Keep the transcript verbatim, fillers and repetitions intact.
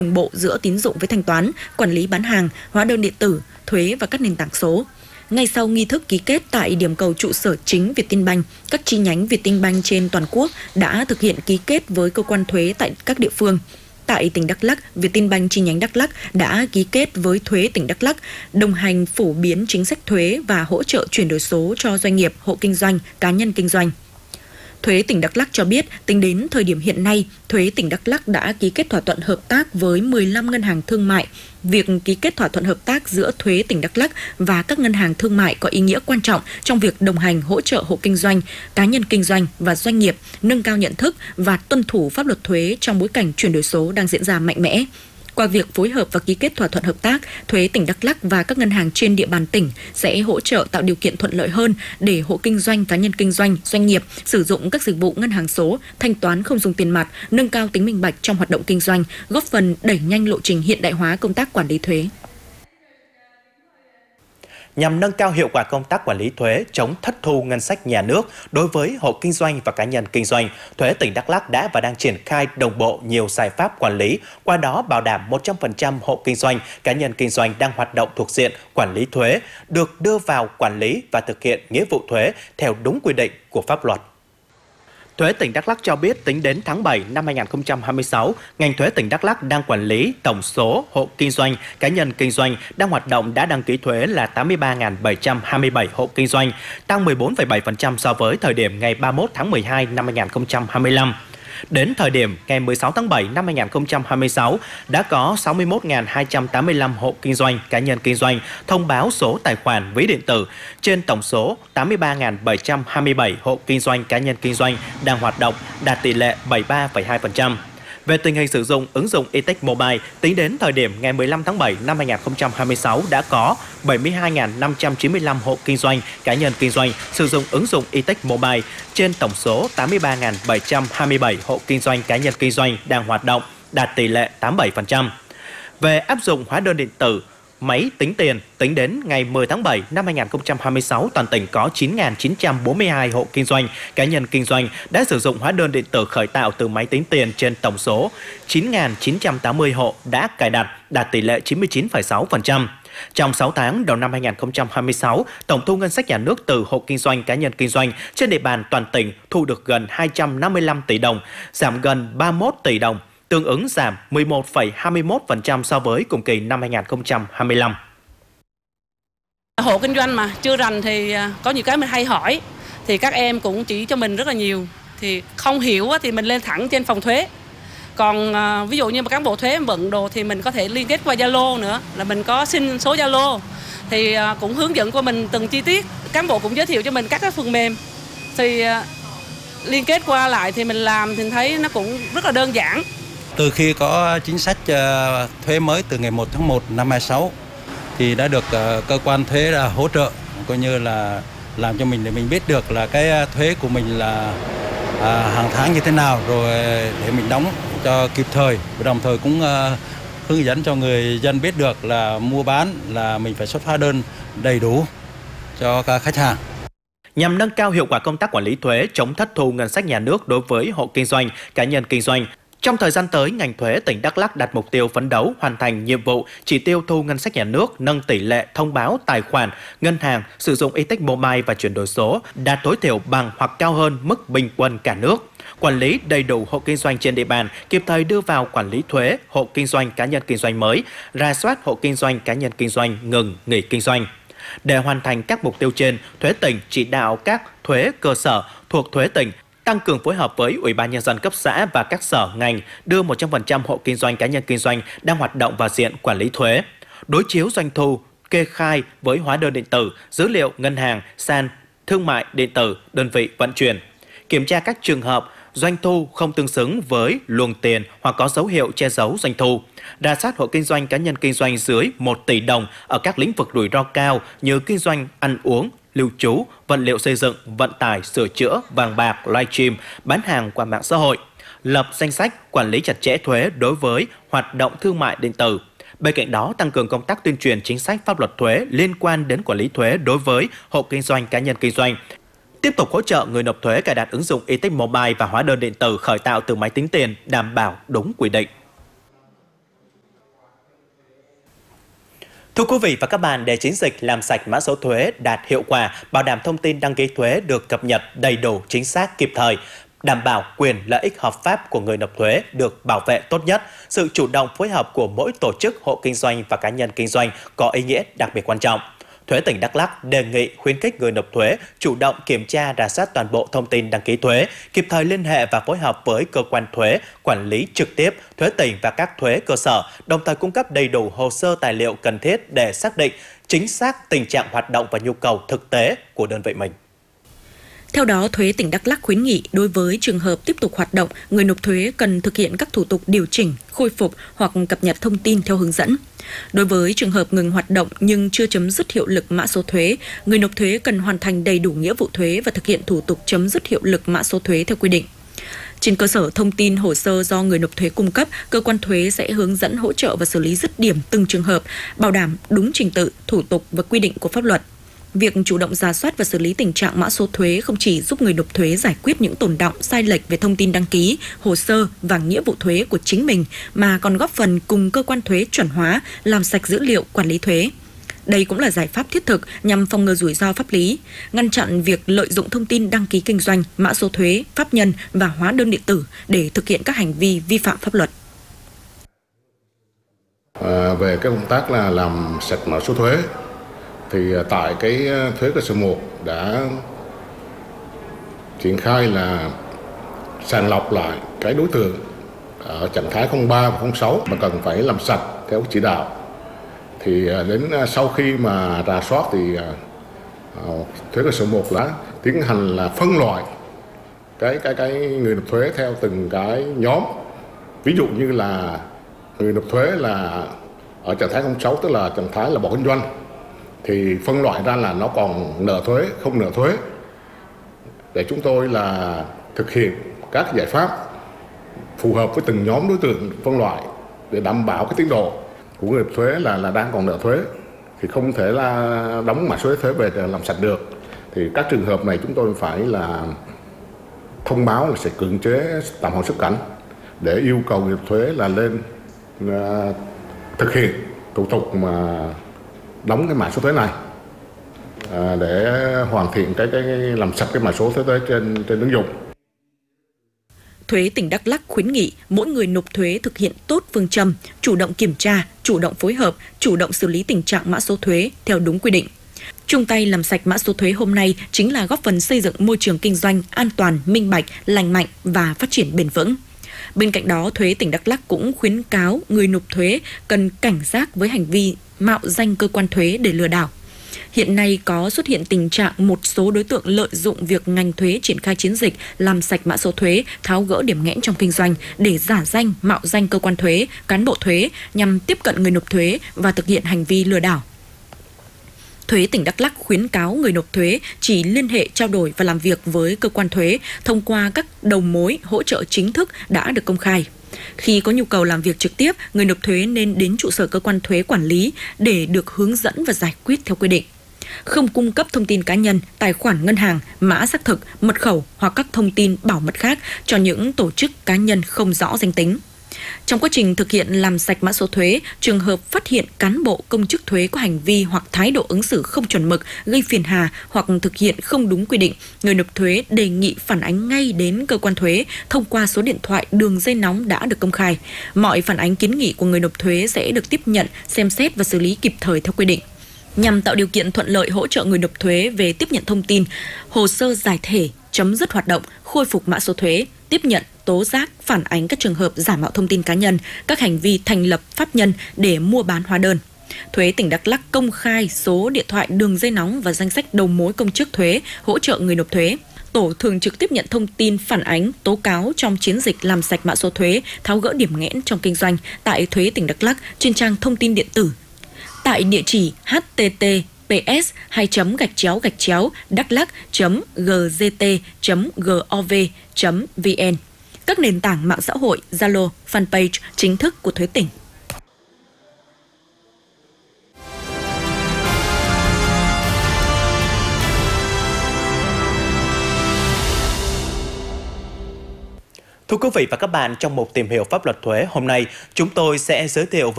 đồng bộ giữa tín dụng với thanh toán, quản lý bán hàng, hóa đơn điện tử, thuế và các nền tảng số. Ngay sau nghi thức ký kết tại điểm cầu trụ sở chính Vietinbank, các chi nhánh Vietinbank trên toàn quốc đã thực hiện ký kết với cơ quan thuế tại các địa phương. Tại tỉnh Đắk Lắk, Vietinbank chi nhánh Đắk Lắk đã ký kết với thuế tỉnh Đắk Lắk, đồng hành phổ biến chính sách thuế và hỗ trợ chuyển đổi số cho doanh nghiệp, hộ kinh doanh, cá nhân kinh doanh. Thuế tỉnh Đắk Lắk cho biết, tính đến thời điểm hiện nay, Thuế tỉnh Đắk Lắk đã ký kết thỏa thuận hợp tác với mười lăm ngân hàng thương mại. Việc ký kết thỏa thuận hợp tác giữa Thuế tỉnh Đắk Lắk và các ngân hàng thương mại có ý nghĩa quan trọng trong việc đồng hành hỗ trợ hộ kinh doanh, cá nhân kinh doanh và doanh nghiệp nâng cao nhận thức và tuân thủ pháp luật thuế trong bối cảnh chuyển đổi số đang diễn ra mạnh mẽ. Qua việc phối hợp và ký kết thỏa thuận hợp tác, Thuế tỉnh Đắk Lắk và các ngân hàng trên địa bàn tỉnh sẽ hỗ trợ tạo điều kiện thuận lợi hơn để hộ kinh doanh, cá nhân kinh doanh, doanh nghiệp sử dụng các dịch vụ ngân hàng số, thanh toán không dùng tiền mặt, nâng cao tính minh bạch trong hoạt động kinh doanh, góp phần đẩy nhanh lộ trình hiện đại hóa công tác quản lý thuế. Nhằm nâng cao hiệu quả công tác quản lý thuế, chống thất thu ngân sách nhà nước đối với hộ kinh doanh và cá nhân kinh doanh, Thuế tỉnh Đắk Lắk đã và đang triển khai đồng bộ nhiều giải pháp quản lý, qua đó bảo đảm một trăm phần trăm hộ kinh doanh, cá nhân kinh doanh đang hoạt động thuộc diện quản lý thuế được đưa vào quản lý và thực hiện nghĩa vụ thuế theo đúng quy định của pháp luật. Thuế tỉnh Đắk Lắk cho biết tính đến tháng bảy năm hai nghìn không trăm hai mươi sáu, ngành thuế tỉnh Đắk Lắk đang quản lý tổng số hộ kinh doanh, cá nhân kinh doanh đang hoạt động đã đăng ký thuế là tám mươi ba nghìn bảy trăm hai mươi bảy hộ kinh doanh, tăng mười bốn phẩy bảy phần trăm so với thời điểm ngày ba mươi mốt tháng mười hai năm hai nghìn không trăm hai mươi lăm. Đến thời điểm ngày mười sáu tháng bảy năm hai nghìn không trăm hai mươi sáu, đã có sáu mươi mốt nghìn hai trăm tám mươi lăm hộ kinh doanh, cá nhân kinh doanh thông báo số tài khoản ví điện tử trên tổng số tám mươi ba nghìn bảy trăm hai mươi bảy hộ kinh doanh, cá nhân kinh doanh đang hoạt động, đạt tỷ lệ bảy mươi ba phẩy hai phần trăm. Về tình hình sử dụng ứng dụng e-tech Mobile, tính đến thời điểm ngày mười lăm tháng bảy năm hai nghìn không trăm hai mươi sáu đã có bảy mươi hai nghìn năm trăm chín mươi lăm hộ kinh doanh, cá nhân kinh doanh sử dụng ứng dụng e-tech Mobile trên tổng số tám mươi ba nghìn bảy trăm hai mươi bảy hộ kinh doanh, cá nhân kinh doanh đang hoạt động, đạt tỷ lệ tám mươi bảy phần trăm. Về áp dụng hóa đơn điện tử, máy tính tiền, tính đến ngày mười tháng bảy năm hai nghìn không trăm hai mươi sáu, toàn tỉnh có chín nghìn chín trăm bốn mươi hai hộ kinh doanh, cá nhân kinh doanh đã sử dụng hóa đơn điện tử khởi tạo từ máy tính tiền trên tổng số chín nghìn chín trăm tám mươi hộ đã cài đặt, đạt tỷ lệ chín mươi chín phẩy sáu phần trăm. Trong sáu tháng đầu năm hai nghìn không trăm hai mươi sáu, tổng thu ngân sách nhà nước từ hộ kinh doanh, cá nhân kinh doanh trên địa bàn toàn tỉnh thu được gần hai trăm năm mươi lăm tỷ đồng, giảm gần ba mươi mốt tỷ đồng, tương ứng giảm mười một phẩy hai mươi mốt phần trăm so với cùng kỳ năm hai nghìn không trăm hai mươi lăm. Hộ kinh doanh mà chưa rành thì có nhiều cái mình hay hỏi, thì các em cũng chỉ cho mình rất là nhiều. Thì không hiểu thì mình lên thẳng trên phòng thuế. Còn ví dụ như mà cán bộ thuế vận đồ thì mình có thể liên kết qua Zalo nữa, là mình có xin số Zalo thì cũng hướng dẫn của mình từng chi tiết. Cán bộ cũng giới thiệu cho mình các cái phần mềm, thì liên kết qua lại thì mình làm thì thấy nó cũng rất là đơn giản. Từ khi có chính sách thuế mới từ ngày một tháng một năm hai nghìn không trăm hai mươi sáu thì đã được cơ quan thuế là hỗ trợ, coi như là làm cho mình để mình biết được là cái thuế của mình là à, hàng tháng như thế nào, rồi để mình đóng cho kịp thời, và đồng thời cũng uh, hướng dẫn cho người dân biết được là mua bán là mình phải xuất hóa đơn đầy đủ cho các khách hàng. Nhằm nâng cao hiệu quả công tác quản lý thuế, chống thất thu ngân sách nhà nước đối với hộ kinh doanh, cá nhân kinh doanh, trong thời gian tới, ngành thuế tỉnh Đắk Lắk đặt mục tiêu phấn đấu hoàn thành nhiệm vụ chỉ tiêu thu ngân sách nhà nước, nâng tỷ lệ thông báo tài khoản ngân hàng sử dụng e-tech Mobile và chuyển đổi số đạt tối thiểu bằng hoặc cao hơn mức bình quân cả nước. Quản lý đầy đủ hộ kinh doanh trên địa bàn, kịp thời đưa vào quản lý thuế hộ kinh doanh, cá nhân kinh doanh mới, rà soát hộ kinh doanh, cá nhân kinh doanh ngừng nghỉ kinh doanh. Để hoàn thành các mục tiêu trên, thuế tỉnh chỉ đạo các thuế cơ sở thuộc thuế tỉnh tăng cường phối hợp với Ủy ban Nhân dân cấp xã và các sở ngành đưa một trăm phần trăm hộ kinh doanh, cá nhân kinh doanh đang hoạt động vào diện quản lý thuế, đối chiếu doanh thu, kê khai với hóa đơn điện tử, dữ liệu ngân hàng, sàn thương mại điện tử, đơn vị vận chuyển, kiểm tra các trường hợp doanh thu không tương xứng với luồng tiền hoặc có dấu hiệu che giấu doanh thu, rà soát hộ kinh doanh, cá nhân kinh doanh dưới một tỷ đồng ở các lĩnh vực rủi ro cao như kinh doanh ăn uống, lưu trú, vật liệu xây dựng, vận tải, sửa chữa, vàng bạc, livestream, bán hàng qua mạng xã hội, lập danh sách quản lý chặt chẽ thuế đối với hoạt động thương mại điện tử. Bên cạnh đó, tăng cường công tác tuyên truyền chính sách pháp luật thuế liên quan đến quản lý thuế đối với hộ kinh doanh, cá nhân kinh doanh. Tiếp tục hỗ trợ người nộp thuế cài đặt ứng dụng e-tech Mobile và hóa đơn điện tử khởi tạo từ máy tính tiền đảm bảo đúng quy định. Thưa quý vị và các bạn, để chiến dịch làm sạch mã số thuế đạt hiệu quả, bảo đảm thông tin đăng ký thuế được cập nhật đầy đủ, chính xác, kịp thời, đảm bảo quyền lợi ích hợp pháp của người nộp thuế được bảo vệ tốt nhất, sự chủ động phối hợp của mỗi tổ chức, hộ kinh doanh và cá nhân kinh doanh có ý nghĩa đặc biệt quan trọng. Thuế tỉnh Đắk Lắk đề nghị khuyến khích người nộp thuế chủ động kiểm tra, rà soát toàn bộ thông tin đăng ký thuế, kịp thời liên hệ và phối hợp với cơ quan thuế, quản lý trực tiếp thuế tỉnh và các thuế cơ sở, đồng thời cung cấp đầy đủ hồ sơ tài liệu cần thiết để xác định chính xác tình trạng hoạt động và nhu cầu thực tế của đơn vị mình. Theo đó, Thuế tỉnh Đắk Lắk khuyến nghị đối với trường hợp tiếp tục hoạt động, người nộp thuế cần thực hiện các thủ tục điều chỉnh, khôi phục hoặc cập nhật thông tin theo hướng dẫn. Đối với trường hợp ngừng hoạt động nhưng chưa chấm dứt hiệu lực mã số thuế, người nộp thuế cần hoàn thành đầy đủ nghĩa vụ thuế và thực hiện thủ tục chấm dứt hiệu lực mã số thuế theo quy định. Trên cơ sở thông tin hồ sơ do người nộp thuế cung cấp, cơ quan thuế sẽ hướng dẫn, hỗ trợ và xử lý dứt điểm từng trường hợp, bảo đảm đúng trình tự, thủ tục và quy định của pháp luật. Việc chủ động rà soát và xử lý tình trạng mã số thuế không chỉ giúp người nộp thuế giải quyết những tồn đọng, sai lệch về thông tin đăng ký, hồ sơ và nghĩa vụ thuế của chính mình, mà còn góp phần cùng cơ quan thuế chuẩn hóa, làm sạch dữ liệu quản lý thuế. Đây cũng là giải pháp thiết thực nhằm phòng ngừa rủi ro pháp lý, ngăn chặn việc lợi dụng thông tin đăng ký kinh doanh, mã số thuế, pháp nhân và hóa đơn điện tử để thực hiện các hành vi vi phạm pháp luật. À, về cái công tác là làm sạch mã số thuế, thì tại cái thuế cơ sở một đã triển khai là sàng lọc lại cái đối tượng ở trạng thái không ba và không sáu mà cần phải làm sạch theo chỉ đạo. Thì đến sau khi mà rà soát thì thuế cơ sở một đã tiến hành là phân loại cái cái cái người nộp thuế theo từng cái nhóm. Ví dụ như là người nộp thuế là ở trạng thái không sáu, tức là trạng thái là bỏ kinh doanh, thì phân loại ra là nó còn nợ thuế, không nợ thuế, để chúng tôi là thực hiện các giải pháp phù hợp với từng nhóm đối tượng phân loại để đảm bảo cái tiến độ của người nộp thuế là là đang còn nợ thuế thì không thể là đóng mã số thuế về để làm sạch được. Thì các trường hợp này chúng tôi phải là thông báo là sẽ cưỡng chế tạm hoãn xuất cảnh để yêu cầu người nộp thuế là lên uh, thực hiện thủ tục mà đóng cái mã số thuế này à, để hoàn thiện cái cái làm sạch cái mã số thuế trên trên ứng dụng. Thuế tỉnh Đắk Lắk khuyến nghị mỗi người nộp thuế thực hiện tốt phương châm chủ động kiểm tra, chủ động phối hợp, chủ động xử lý tình trạng mã số thuế theo đúng quy định. Chung tay làm sạch mã số thuế hôm nay chính là góp phần xây dựng môi trường kinh doanh an toàn, minh bạch, lành mạnh và phát triển bền vững. Bên cạnh đó, Thuế tỉnh Đắk Lắk cũng khuyến cáo người nộp thuế cần cảnh giác với hành vi mạo danh cơ quan thuế để lừa đảo. Hiện nay có xuất hiện tình trạng một số đối tượng lợi dụng việc ngành thuế triển khai chiến dịch làm sạch mã số thuế, tháo gỡ điểm nghẽn trong kinh doanh để giả danh, mạo danh cơ quan thuế, cán bộ thuế nhằm tiếp cận người nộp thuế và thực hiện hành vi lừa đảo. Thuế tỉnh Đắk Lắk khuyến cáo người nộp thuế chỉ liên hệ, trao đổi và làm việc với cơ quan thuế thông qua các đầu mối hỗ trợ chính thức đã được công khai. Khi có nhu cầu làm việc trực tiếp, người nộp thuế nên đến trụ sở cơ quan thuế quản lý để được hướng dẫn và giải quyết theo quy định. Không cung cấp thông tin cá nhân, tài khoản ngân hàng, mã xác thực, mật khẩu hoặc các thông tin bảo mật khác cho những tổ chức cá nhân không rõ danh tính. Trong quá trình thực hiện làm sạch mã số thuế, trường hợp phát hiện cán bộ công chức thuế có hành vi hoặc thái độ ứng xử không chuẩn mực, gây phiền hà hoặc thực hiện không đúng quy định, người nộp thuế đề nghị phản ánh ngay đến cơ quan thuế thông qua số điện thoại, đường dây nóng đã được công khai. Mọi phản ánh kiến nghị của người nộp thuế sẽ được tiếp nhận, xem xét và xử lý kịp thời theo quy định. Nhằm tạo điều kiện thuận lợi hỗ trợ người nộp thuế về tiếp nhận thông tin, hồ sơ giải thể, chấm dứt hoạt động, khôi phục mã số thuế, tiếp nhận, tố giác, phản ánh các trường hợp giả mạo thông tin cá nhân, các hành vi thành lập pháp nhân để mua bán hóa đơn. Thuế tỉnh Đắk Lắk công khai số điện thoại, đường dây nóng và danh sách đầu mối công chức thuế hỗ trợ người nộp thuế. Tổ thường trực tiếp nhận thông tin, phản ánh, tố cáo trong chiến dịch làm sạch mã số thuế, tháo gỡ điểm nghẽn trong kinh doanh tại Thuế tỉnh Đắk Lắk trên trang thông tin điện tử tại địa chỉ h t t p s hai chấm gạch chéo gạch chéo đắk lắc chấm g g t chấm gov chấm v n, các nền tảng mạng xã hội, Zalo, fanpage chính thức của Thuế tỉnh. Thưa quý vị và các bạn, trong mục tìm hiểu pháp luật thuế hôm nay, chúng tôi sẽ giới thiệu với